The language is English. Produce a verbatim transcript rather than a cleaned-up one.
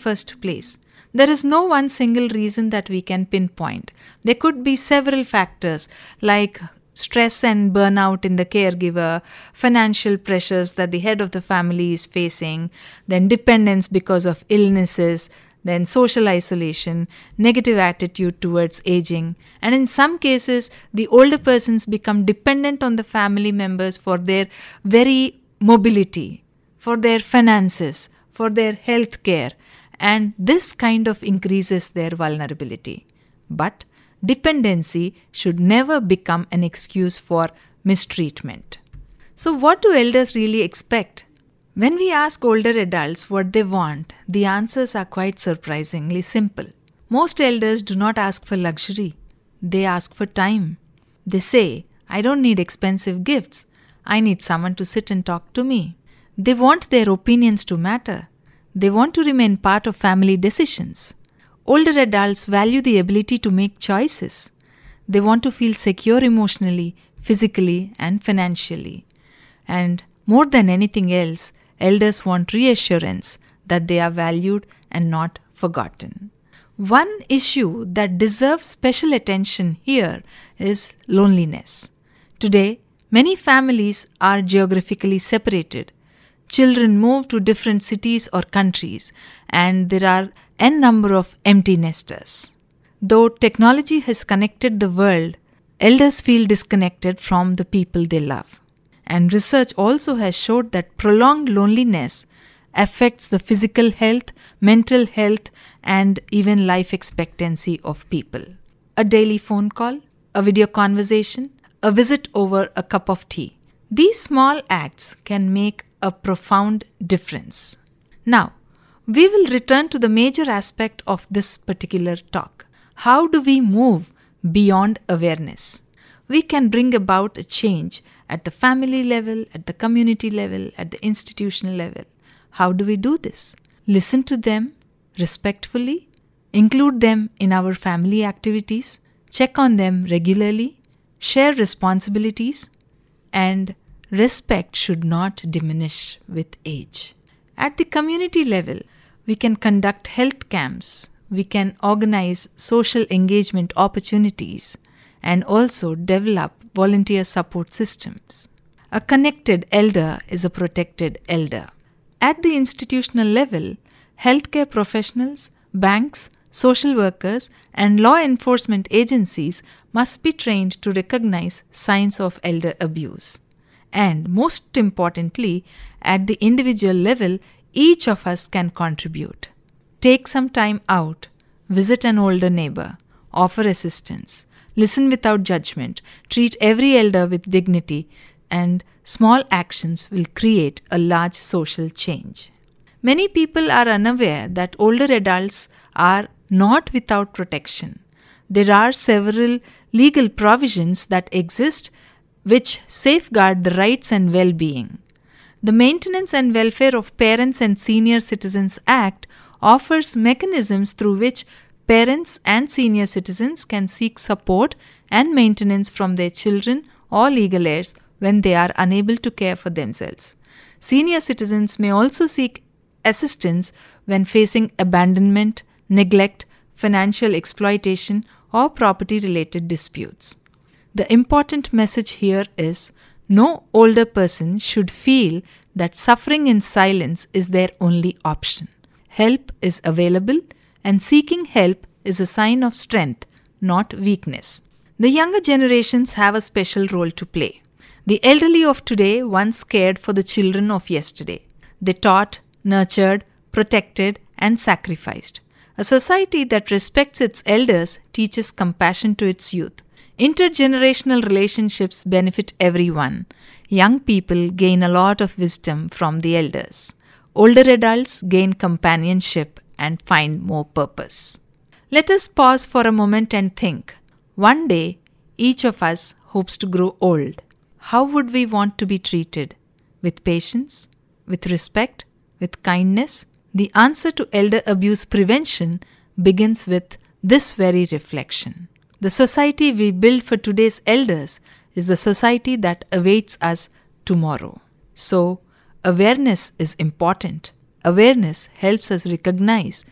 first place? There is no one single reason that we can pinpoint. There could be several factors like stress and burnout in the caregiver, financial pressures that the head of the family is facing, then dependence because of illnesses, then social isolation, negative attitude towards aging, and in some cases, the older persons become dependent on the family members for their very mobility, for their finances, for their health care, and this kind of increases their vulnerability. But dependency should never become an excuse for mistreatment. So, what do elders really expect? When we ask older adults what they want, the answers are quite surprisingly simple. Most elders do not ask for luxury, they ask for time. They say, I don't need expensive gifts, I need someone to sit and talk to me. They want their opinions to matter. They want to remain part of family decisions. Older adults value the ability to make choices. They want to feel secure emotionally, physically, and financially. And more than anything else, elders want reassurance that they are valued and not forgotten. One issue that deserves special attention here is loneliness. Today, many families are geographically separated. Children move to different cities or countries, and there are n number of empty nesters. Though technology has connected the world, elders feel disconnected from the people they love. And research also has showed that prolonged loneliness affects the physical health, mental health, and even life expectancy of people. A daily phone call, a video conversation, a visit over a cup of tea. These small acts can make a profound difference. Now, we will return to the major aspect of this particular talk. How do we move beyond awareness? We can bring about a change at the family level, at the community level, at the institutional level. How do we do this? Listen to them respectfully, include them in our family activities, check on them regularly, share responsibilities, and respect should not diminish with age. At the community level, we can conduct health camps, we can organize social engagement opportunities, and also develop volunteer support systems. A connected elder is a protected elder. At the institutional level, healthcare professionals, banks, social workers, and law enforcement agencies must be trained to recognize signs of elder abuse. And most importantly, at the individual level, each of us can contribute. Take some time out, visit an older neighbor, offer assistance, listen without judgment, treat every elder with dignity, and small actions will create a large social change. Many people are unaware that older adults are not without protection. There are several legal provisions that exist which safeguard the rights and well-being. The Maintenance and Welfare of Parents and Senior Citizens Act offers mechanisms through which parents and senior citizens can seek support and maintenance from their children or legal heirs when they are unable to care for themselves. Senior citizens may also seek assistance when facing abandonment, neglect, financial exploitation, or property-related disputes. The important message here is no older person should feel that suffering in silence is their only option. Help is available, and seeking help is a sign of strength, not weakness. The younger generations have a special role to play. The elderly of today once cared for the children of yesterday. They taught, nurtured, protected, and sacrificed. A society that respects its elders teaches compassion to its youth. Intergenerational relationships benefit everyone. Young people gain a lot of wisdom from the elders. Older adults gain companionship and find more purpose. Let us pause for a moment and think. One day, each of us hopes to grow old. How would we want to be treated? With patience? With respect? With kindness? The answer to elder abuse prevention begins with this very reflection. The society we build for today's elders is the society that awaits us tomorrow. So, awareness is important. Awareness helps us recognize